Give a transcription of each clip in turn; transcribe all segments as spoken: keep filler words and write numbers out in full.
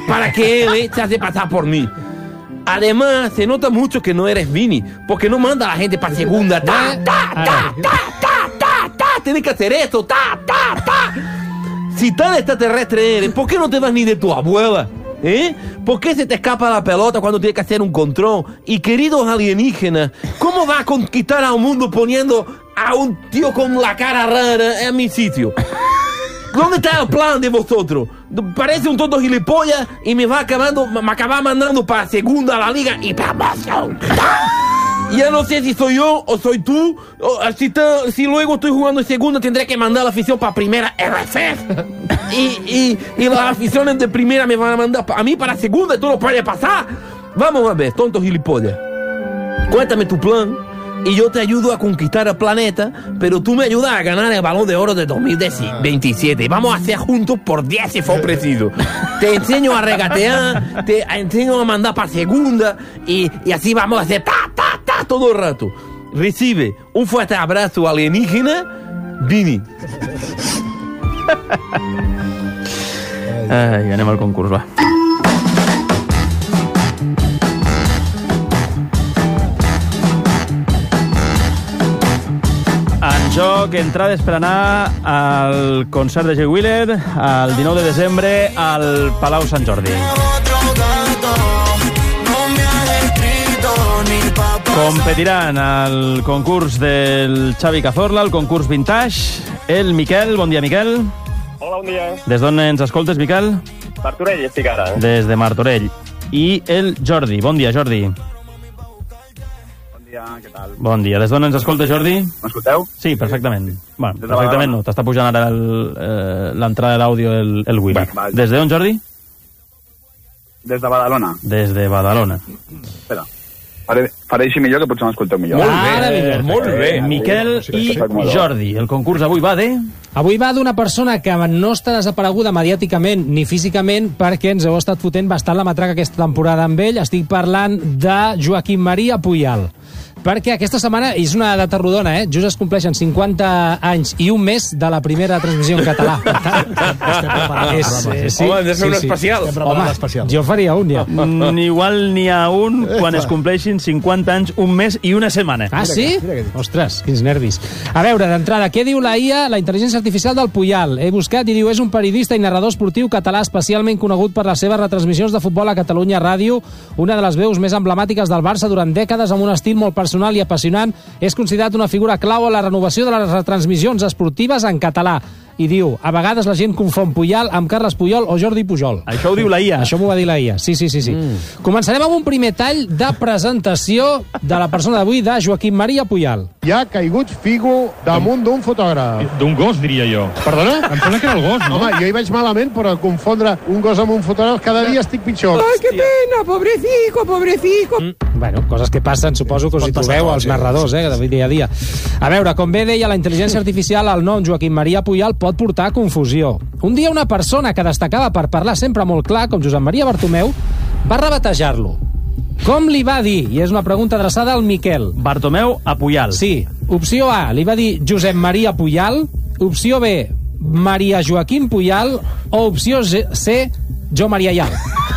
para que él se hace pasar por mí. Además, se nota mucho que no eres Vini, porque no manda a la gente para segunda. Ta, ta, ta, ta, ta, ta, ta. Tienes que hacer esto. Ta, ta, ta. Si tan extraterrestre eres, ¿por qué no te vas ni de tu abuela? ¿Eh? ¿Por qué se te escapa la pelota cuando tienes que hacer un control? Y queridos alienígenas, ¿cómo vas a conquistar al mundo poniendo a un tío con la cara rara en mi sitio? ¿Dónde está el plan de vosotros? Parece un tonto gilipollas y me va acabando, me acaba mandando para segunda a la liga y promoción. Ya no sé si soy yo o soy tú. O si, te, si luego estoy jugando en segunda, tendré que mandar la afición para primera R F F. Y, y, y las aficiones de primera me van a mandar a mí para segunda y tú no puedes pasar. Vamos a ver, tonto gilipollas. Cuéntame tu plan y yo te ayudo a conquistar el planeta, pero tú me ayudas a ganar el Balón de Oro de dos mil veintisiete. Vamos a hacer juntos por diez si fue preciso. Te enseño a regatear, te enseño a mandar para segunda y, y así vamos a hacer ta, ta, ta todo el rato. Recibe un fuerte abrazo alienígena, Vini. Ai, anem al concurs, va. En joc, entrades per anar al concert de Jay Wheeler el dinou de desembre al Palau Sant Jordi. Competiran al concurs del Xavi Cazorla, el concurs Vintage, el Miquel. Bon dia, Miquel. Hola, bon dia. Des d'on ens escoltes, Miquel? Martorell, estic ara. Eh? Des de Martorell. I el Jordi. Bon dia, Jordi. Bon dia, què tal? Bon dia. Des d'on ens escolta, Jordi? M'escolteu? Sí, perfectament. Bueno, Des de perfectament Badalona. no. T'està pujant ara el, eh, l'entrada de l'àudio, el, el Willy. Va, va. Des d'on, Jordi? Des de Badalona. Des de Badalona. Espera. Faré, faré així millor, que potser m'escolteu millor. Molt bé, molt bé. Miquel i Jordi. El concurs avui va de... Avui va d'una persona que no està desapareguda mediàticament ni físicament perquè ens heu estat fotent bastant la matraca aquesta temporada amb ell. Estic parlant de Joaquim Maria Puyal. Perquè aquesta setmana és una data rodona, eh? Just es compleixen cinquanta anys i un mes de la primera transmissió en català. és, eh, sí, Home, hem de fer sí, un sí. especial. Home, jo faria un, ja. Ni igual n'hi ha un quan es compleixin cinquanta anys, un mes i una setmana. Ah, sí? Ostres, quins nervis. A veure, d'entrada, què diu la I A, la intel·ligència artificial del Puyal? He buscat i diu, és un periodista i narrador esportiu català especialment conegut per les seves retransmissions de futbol a Catalunya Ràdio, una de les veus més emblemàtiques del Barça durant dècades amb un estil molt personal i apassionant. És considerat una figura clau a la renovació de les retransmissions esportives en català. I diu, a vegades la gent confon Puyal amb Carles Puyol o Jordi Pujol. Això ho diu la I A. Això m'ho va dir la I A, sí, sí, sí. sí. Mm. Començarem amb un primer tall de presentació de la persona d'avui, de Joaquim Maria Puyal. Hi ha caigut Figo damunt d'un fotògraf. D'un gos, diria jo. Perdona? Em sembla que era el gos, no? Home, jo hi vaig malament, però confondre un gos amb un fotògraf cada dia estic pitjor. Ai, que pena, pobrecico, pobrecico. Mm. Bueno, coses que passen, suposo que us hi trobeu als narradors, eh, de dia a dia. A veure, com bé deia la intel·ligència artificial, el nom Joaquim Maria Puyal pot portar confusió. Un dia una persona que destacava per parlar sempre molt clar, com Josep Maria Bartomeu, va rebatejar-lo. Com li va dir? I és una pregunta adreçada al Miquel. Bartomeu a Puyal. Sí. Opció A, li va dir Josep Maria Puyal. Opció B, Maria Joaquim Puyal. O opció C, Jo Maria Ial.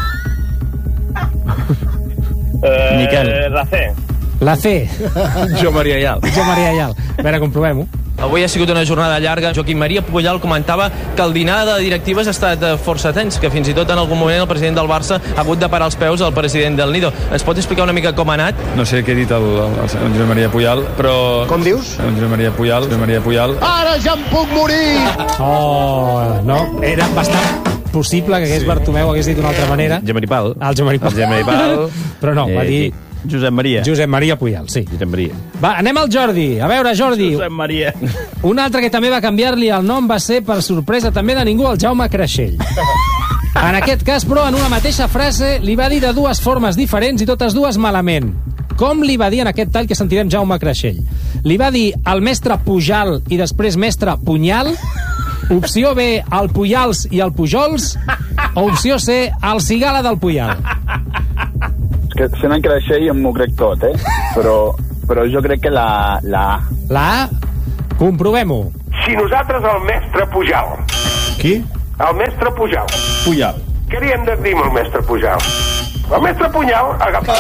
Eh, Miquel. La C. La C. Jo Maria Ial. Jo Maria Ial. A veure, comprovem-ho. Avui ha sigut una jornada llarga. Joaquim Maria Puyal comentava que el dinar de directives ha estat força tens, que fins i tot en algun moment el president del Barça ha hagut de parar els peus al president del Nido. Ens pot explicar una mica com ha anat? No sé què ha dit el, el, el, el Josep Maria Puyal, però... Com dius? El Josep Maria Puyal, Josep Maria Puyal... Ara ja em puc morir! Oh, no, era bastant possible que hagués Bartomeu hagués dit d'una altra manera. Gemaripal. El Gemaripal. El Gemaripal. Però no, va dir Josep Maria. Josep Maria Puyal, sí. Josep Maria. Va, anem al Jordi. A veure, Jordi. Josep Maria. Un altre que també va canviar-li el nom va ser, per sorpresa també de ningú, el Jaume Creixell. En aquest cas, però, en una mateixa frase, li va dir de dues formes diferents i totes dues malament. Com li va dir en aquest tall que sentirem Jaume Creixell? Li va dir el mestre Pujal i després mestre Punyal? Opció B, el Puyals i el Pujols? O opció C, el Cigala del Puyal? És que sent en Creixell em m'ho crec tot, eh? Però, però jo crec que la, la A. La A? Comprovem-ho. Si nosaltres el mestre Pujal... Qui? El mestre Pujal. Puyal. Què li hem de dir al mestre Pujal? El mestre Punyal agafa...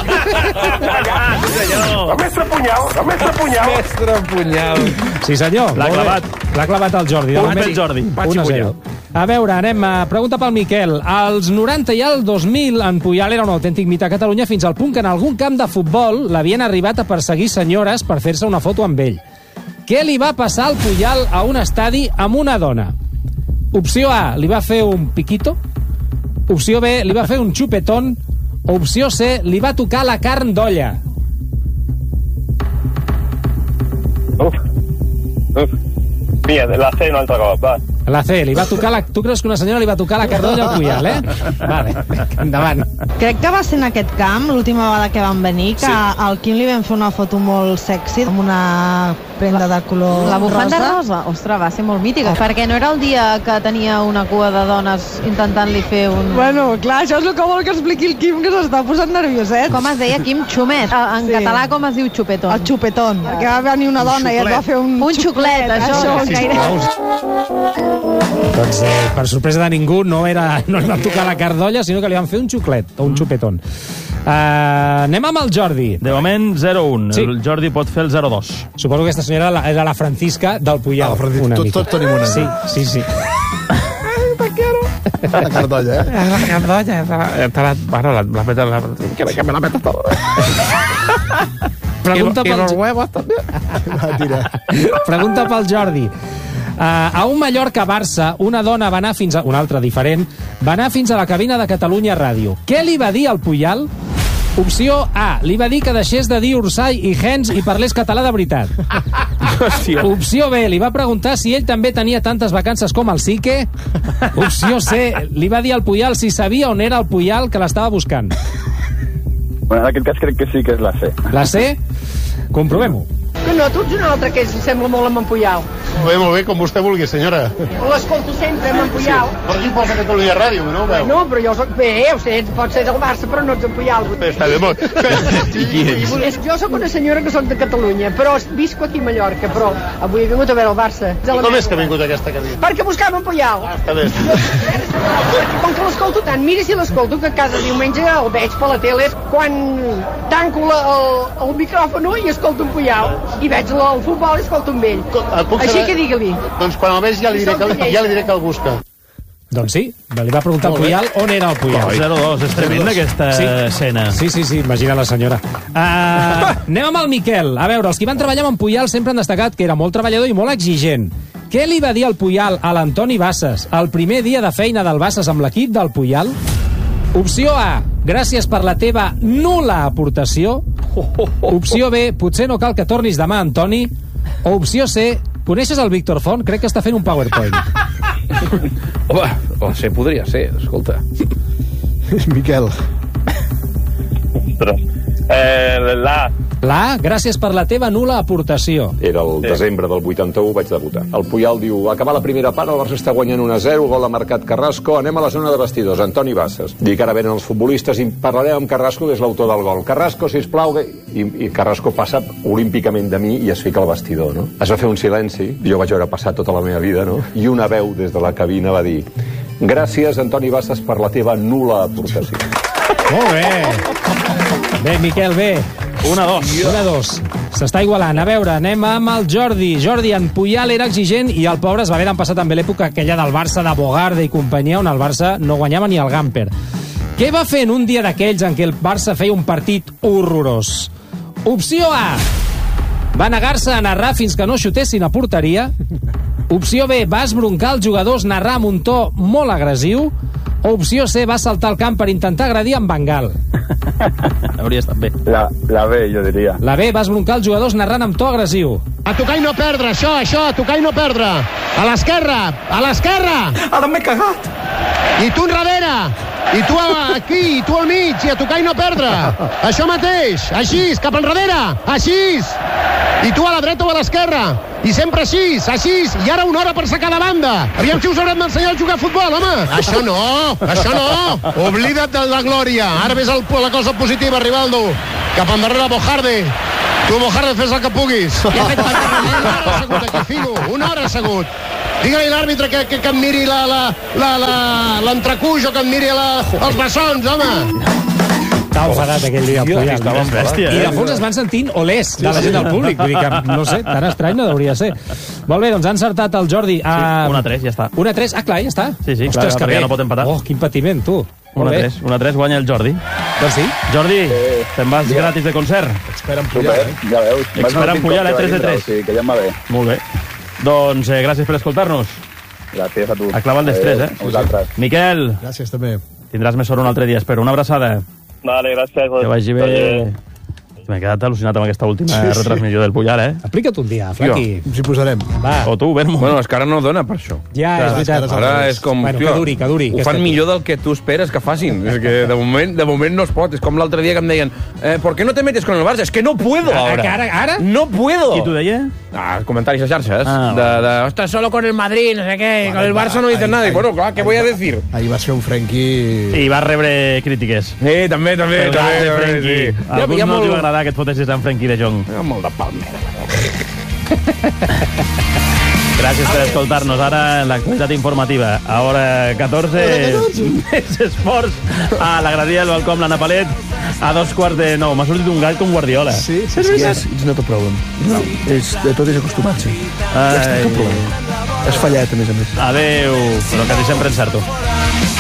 El mestre Punyal, el mestre Punyal... Mestre Punyal. Sí, senyor. L'ha clavat. L'ha clavat el Jordi. Un pel Jordi. un a zero. A veure, anem a pregunta pel Miquel. Als noranta i al dos mil, en Pujal era un autèntic mite a Catalunya fins al punt que en algun camp de futbol l'havien arribat a perseguir senyores per fer-se una foto amb ell. Què li va passar al Pujal a un estadi amb una dona? Opció A, li va fer un piquito. Opció B, li va fer un xupetón. O opció C, li va tocar la carn d'olla. Uf, uf. Mira, la C un altre cop, va. La C, li va tocar la... Tu creus que una senyora li va tocar la carn d'olla al Pujal, eh? Vale, endavant. Crec que va ser en aquest camp, l'última vegada que van venir, que sí. Al Quim li vam fer una foto molt sexy, amb una prenda de color rosa. La bufanda rosa? rosa? Ostres, va ser molt mítica. Perquè no era el dia que tenia una cua de dones intentant-li fer un... Bueno, clar, això és el que vol que expliqui el Quim, que s'està posant nervioset. Com es deia, Quim? Xumet. En sí. Català com es diu xupetón? El xupetón, perquè va venir una dona i es va fer un... Un xuclet, xuclet això. Sí, gaire... Doncs eh, per sorpresa de ningú no era no li van tocar la carn d'olla, sinó que li van fer un xuclet o un xupetón. Uh, anem amb el Jordi. De moment zero un. Sí. El Jordi pot fer el zero dos. Suposo que aquesta senyora era la, era la Francisca del Pujal. Ah, Francisca, una tot, mica. tot tenim una. Sí, sí, sí. Te quiero. La carn d'olla, eh? La carn d'olla. Bueno, la, la peta... La, que, que me la peta todo. Pregunta pel... los huevos també. Pregunta pel Jordi. Uh, a un Mallorca-Barça, una dona va anar fins a... Una altra diferent. Va anar fins a la cabina de Catalunya Ràdio. Què li va dir al Pujal? Opció A. Li va dir que deixés de dir Ursai i Hens i parlés català de veritat. Hòstia. Opció B. Li va preguntar si ell també tenia tantes vacances com el Sique. Opció C. Li va dir al Pujal si sabia on era el Pujal que l'estava buscant. Bueno, en aquest cas crec que sí que és la C. La C? Comprovem-ho. Que no, tu ets un altre que sembla molt amb en Pujal. Molt bé, molt bé, com vostè vulgui, senyora. L'escolto sempre amb en Pujal. Sí. Però aquí posa Catalunya Ràdio, no ho veu? No, però jo soc... Bé, ho sé, pot ser del Barça, però no ets en Pujal. Està bé, molt... I qui ets? Jo soc una senyora que soc de Catalunya, però visco aquí a Mallorca, però avui he vingut a veure el Barça. Com és que ha vingut aquesta cabina? Perquè buscava en Pujal. Ah, està bé. Com que l'escolto tant, mira si l'escolto, que cada diumenge el veig per la tele, quan tanco la, el, el micròfon i escolto en Pujal, i veig el, el futbol i escolto amb ell. Així saber... que digue-li. Doncs quan el veig ja li diré que, ja li diré que el busca. Doncs sí, li va preguntar al Pujal on era el Pujal. zero dos, és tremenda aquesta sí. escena. Sí, sí, sí, imagina la senyora. Uh, anem amb el Miquel. A veure, els que van treballar amb en Pujal sempre han destacat que era molt treballador i molt exigent. Què li va dir el Pujal a l'Antoni Bassas el primer dia de feina del Bassas amb l'equip del Pujal? Opció A, gràcies per la teva nul·la aportació. Opció B, potser no cal que tornis demà, Antoni. O opció C, coneixes el Víctor Font? Crec que està fent un PowerPoint. Home, o C podria ser, escolta. Miquel. Ostres. Eh, la La, gràcies per la teva nul·la aportació. Era el desembre del vuitanta-u, vaig debutar. El Pujal diu, acabar la primera part, el Barça està guanyant un a zero, gol ha marcat Carrasco, anem a la zona de vestidors, Antoni Bassas. Dic, ara venen els futbolistes i parlarem amb Carrasco, que és l'autor del gol. Carrasco, sisplau, i, i Carrasco passa olímpicament de mi i es fica al vestidor, no? Es va fer un silenci, jo vaig veure passar tota la meva vida, no? I una veu des de la cabina va dir, gràcies, Antoni Bassas, per la teva nul·la aportació. Molt bé. Bé, Miquel, bé. Una, dos. Una, dos. S'està igualant. A veure, anem amb el Jordi. Jordi, en Pujal era exigent i el pobre es va haver d'empassar també l'època aquella del Barça de Bogarde i companyia, on el Barça no guanyava ni el Gamper. Què va fer en un dia d'aquells en què el Barça feia un partit horrorós? Opció A. Va negar-se a narrar fins que no xutessin a porteria. Opció B. Va esbroncar els jugadors, narrar amb un to molt agressiu. O opció C, va saltar al camp per intentar agredir en Bengal. Hauria estat bé. La, la B, jo diria. La B, va esbroncar els jugadors narrant amb to agressiu. A tocar i no perdre, això, això, a tocar i no perdre. A l'esquerra, a l'esquerra. Ara m'he cagat. I tu enrere. I tu aquí, i tu al mig, i a tocar i no perdre. Això mateix, així, cap enrere, així. I tu a la dreta o a l'esquerra. I sempre així, així. I ara una hora per sacar de banda. Aviam si us haurem d'ensenyar a jugar a futbol, home. Això no, això no. Oblida't de la glòria. Ara ves el, la cosa positiva, Rivaldo. Cap endarrere, Bojarde. Tu, Bojarde, fes el que puguis. Una hora assegut aquí, Figo. Una hora assegut. Digue-li a l'àrbitre que, que, que em miri l'entrecuix o que em miri la, els bessons, home. Estava enfadat aquell dia, Hòstia, Puyal. estava bèstia, I eh? de fons es van sentint olés de la gent del públic. Vull dir que, no sé, tan estrany no hauria de ser. Molt bé, doncs ha encertat el Jordi. Sí, un a tres, ja està. un a tres, ah, clar, ja està. Sí, sí, Ostres, clar, que perquè bé. ja no pot empatar. Oh, quin patiment, tu. un a tres, un a tres guanya el Jordi. Doncs sí. Jordi, te'n vas gratis de concert. Expert en Puyal, eh? Ja veus. Expert en Puyal, eh? tres de tres. Sí, que ja em va bé. Molt bé. Doncs eh, gràcies per escoltar-nos. Gràcies a tu. A clavar el destrés, eh? A vosaltres. Miquel, Gràcies, també. tindràs més sort un altre dia, espero. Una abraçada. Vale, gràcies. Que vagi bé. M'he quedat al·lucinat amb aquesta última Sí, sí. retransmissió del Puyal, eh? Aplica't un dia, Flaqui. Ens hi posarem. Va. O tu, Bermo. Bueno, és que ara no dona per això. Ja, Clar, és veritat. és que Ara és com, Bueno, tio, que duri, que duri. ho aquesta- fan millor del que tu esperes que facin. És que de moment, de moment no es pot. És com l'altre dia que em deien eh, ¿por qué no te metes con el Barça? Es que no puedo Ah, ahora. que ara- ara? No puedo. Qui t'ho deia? Ah, comentaris a xarxes. Ah, de, de, ostras, solo con el Madrid, no sé qué. Con el Barça no dices nada. I bueno, clar, què voy a decir? Ahir vas fer un Frenkie... I va rebre crítiques. Sí, també, també. El gat també, de també, Frenkie. sí. A alguns Hi ha no els molt- va agradar que et fotessis en Frenkie de Jong. Hi ha molt de palmera. Gràcies per escoltar-nos. Ara en l'actualitat informativa. A hora catorze, més esports a la graderia del balcó amb l'Anna Palet a dos quarts de nou. M'ha sortit un gat com Guardiola. Sí, sí, sí. Yes, it's not a problem. No. És, de tot és acostumar-se. Ja està, Ai. cap problema. És fallat, a més a més. Adéu, però quasi sempre encerto.